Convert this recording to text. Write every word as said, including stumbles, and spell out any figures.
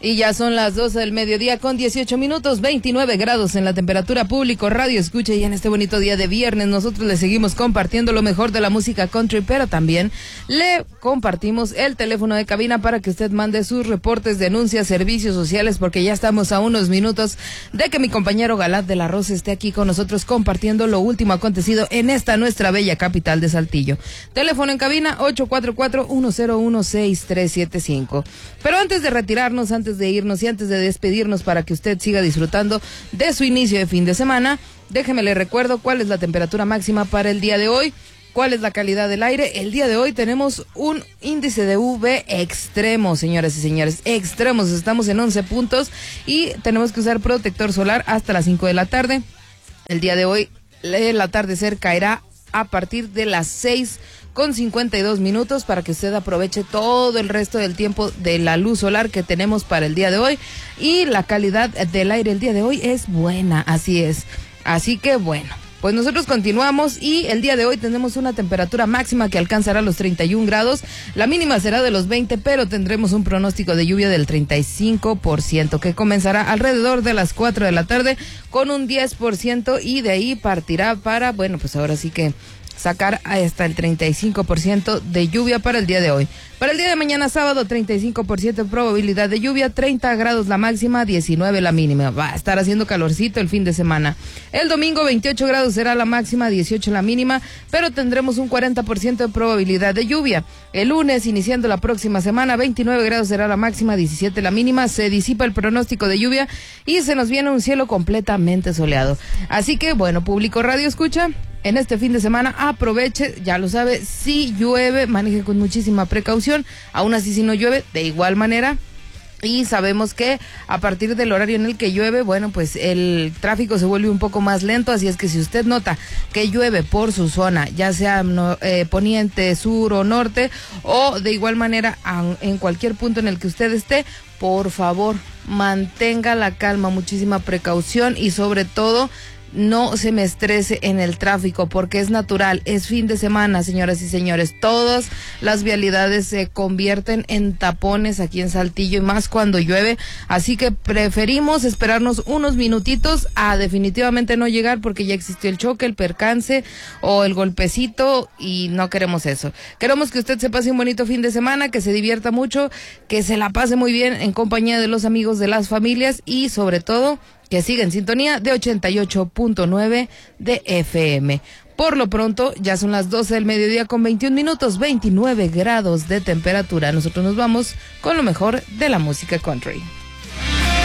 Y ya son las doce del mediodía con dieciocho minutos, veintinueve grados en la temperatura. Público Radio Escucha, y en este bonito día de viernes nosotros le seguimos compartiendo lo mejor de la música country, pero también le compartimos el teléfono de cabina para que usted mande sus reportes, denuncias, servicios sociales, porque ya estamos a unos minutos de que mi compañero Galat de la Rosa esté aquí con nosotros compartiendo lo último acontecido en esta nuestra bella capital de Saltillo. Teléfono en cabina ocho cuatro cuatro, uno cero uno, seis tres siete cinco. Pero antes de retirarnos, antes de irnos y antes de despedirnos para que usted siga disfrutando de su inicio de fin de semana, déjeme le recuerdo cuál es la temperatura máxima para el día de hoy, cuál es la calidad del aire. El día de hoy tenemos un índice de U V extremo, señoras y señores, extremos. Estamos en once puntos y tenemos que usar protector solar hasta las cinco de la tarde. El día de hoy el atardecer caerá a partir de las seis con cincuenta y dos minutos para que usted aproveche todo el resto del tiempo de la luz solar que tenemos para el día de hoy. Y la calidad del aire el día de hoy es buena, así es. Así que bueno, pues nosotros continuamos y el día de hoy tenemos una temperatura máxima que alcanzará los treinta y un grados. La mínima será de los veinte, pero tendremos un pronóstico de lluvia del treinta y cinco por ciento que comenzará alrededor de las cuatro de la tarde con un diez por ciento y de ahí partirá para, bueno, pues ahora sí que sacar hasta el treinta y cinco por ciento de lluvia para el día de hoy. Para el día de mañana sábado, treinta y cinco por ciento de probabilidad de lluvia, treinta grados la máxima, diecinueve la mínima. Va a estar haciendo calorcito el fin de semana. El domingo, veintiocho grados será la máxima, dieciocho la mínima, pero tendremos un cuarenta por ciento de probabilidad de lluvia. El lunes, iniciando la próxima semana, veintinueve grados será la máxima, diecisiete la mínima, se disipa el pronóstico de lluvia y se nos viene un cielo completamente soleado. Así que, bueno, público Radio Escucha, en este fin de semana aproveche, ya lo sabe, si llueve, maneje con muchísima precaución. Aún así, si no llueve, de igual manera. Y sabemos que a partir del horario en el que llueve, bueno, pues el tráfico se vuelve un poco más lento, así es que si usted nota que llueve por su zona, ya sea no, eh, poniente, sur o norte, o de igual manera en cualquier punto en el que usted esté, por favor, mantenga la calma, muchísima precaución y sobre todo, no se me estrese en el tráfico porque es natural, es fin de semana, señoras y señores. Todas las vialidades se convierten en tapones aquí en Saltillo y más cuando llueve, así que preferimos esperarnos unos minutitos a definitivamente no llegar porque ya existió el choque, el percance o el golpecito y no queremos eso. Queremos que usted se pase un bonito fin de semana, que se divierta mucho, que se la pase muy bien en compañía de los amigos, de las familias y sobre todo que siga en sintonía de ochenta y ocho punto nueve de F M. Por lo pronto, ya son las doce del mediodía con veintiún minutos, veintinueve grados de temperatura. Nosotros nos vamos con lo mejor de la música country.